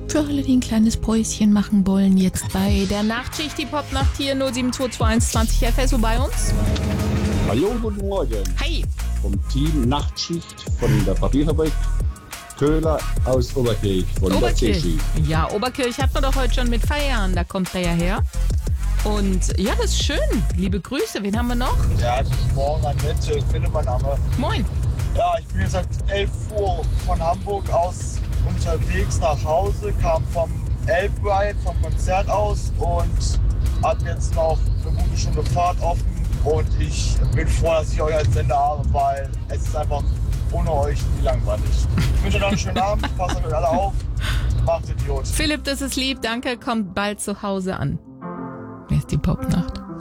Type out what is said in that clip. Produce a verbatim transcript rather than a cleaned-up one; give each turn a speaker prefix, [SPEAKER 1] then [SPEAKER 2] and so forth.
[SPEAKER 1] Für alle, die ein kleines Päuschen machen wollen, jetzt bei der Nachtschicht, die Popnacht hier null sieben zwei zwei eins zwanzig F S O bei uns.
[SPEAKER 2] Hallo, guten Morgen.
[SPEAKER 1] Hi.
[SPEAKER 2] Vom Team Nachtschicht von der Papierfabrik Köhler aus Oberkirch von
[SPEAKER 1] Oberkirch.
[SPEAKER 2] der C C.
[SPEAKER 1] Ja, Oberkirch hatten wir doch heute schon mit Feiern, da kommt er ja her. Und ja, das ist schön. Liebe Grüße, wen haben wir noch?
[SPEAKER 3] Ja, guten Morgen, Annette, Philipp, mein Name.
[SPEAKER 1] Moin.
[SPEAKER 3] Ja, ich bin jetzt seit elf Uhr von Hamburg aus unterwegs nach Hause, kam vom Elbride, vom Konzert aus und habe jetzt noch eine gute Stunde Fahrt offen. Und ich bin froh, dass ich euch als Sender habe, weil es ist einfach ohne euch nie langweilig. Ich wünsche euch noch einen schönen Abend, passt auf euch alle auf, macht Idiot.
[SPEAKER 1] Philipp, das ist lieb, danke, kommt bald zu Hause an. Hier ist die Popnacht.